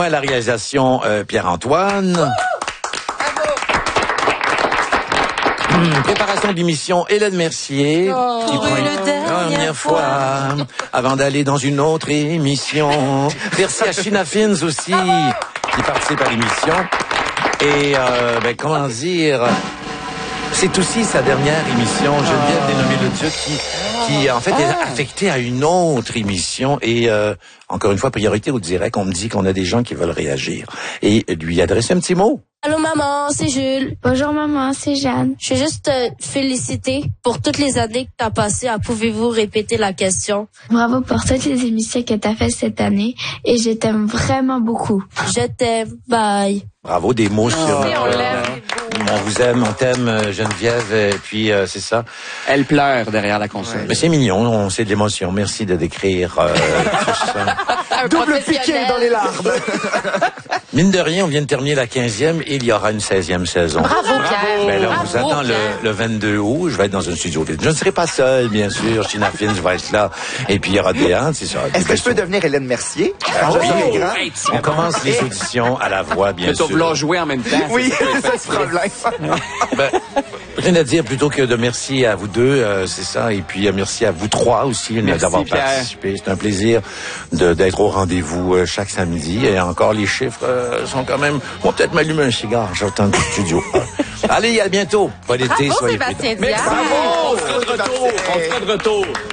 Benoît à la réalisation, Pierre-Antoine. Préparation d'émission, Hélène Mercier. Qui prend une dernière fois avant d'aller dans une autre émission. Merci à China Fins aussi, qui participe à l'émission. Et, comment dire... C'est aussi sa dernière émission, Geneviève Dénommé-le-Duc, qui en fait est affectée à une autre émission. Et encore une fois, priorité au direct, on me dit qu'on a des gens qui veulent réagir. Et lui adresser un petit mot. Allô maman, c'est Jules. Bonjour maman, c'est Jeanne. Je veux juste te féliciter pour toutes les années que t'as passées. Pouvez-vous répéter la question? Bravo pour toutes les émissions que t'as faites cette année et je t'aime vraiment beaucoup. Je t'aime, bye. Bravo, des mots sur... on vous aime, on t'aime, Geneviève, et puis c'est ça. Elle pleure derrière la console. Mais c'est mignon, c'est de l'émotion. Merci de décrire tout ça. Double piqué dans les larmes. Mine de rien, on vient de terminer la 15e et il y aura une 16e saison. Bravo Pierre. Ben là, on vous attend le 22 août. Je vais être dans un studio. Je ne serai pas seul, bien sûr. China Fins va être là. Et puis il y aura des hantes, c'est ça. Est-ce que je peux devenir Hélène Mercier? On commence les auditions à la voix, bien sûr. Tu vas jouer en même temps. Oui, c'est ce problème. Rien à dire plutôt que de merci à vous deux, c'est ça. Et puis merci à vous trois aussi d'avoir participé. C'est un plaisir d'être au rendez-vous chaque samedi. Et encore, les chiffres sont quand même... Bon, peut-être m'allumer un cigare. J'attends du studio. Allez, à bientôt. Bon été, soyez prudents. Bravo, on sera de retour.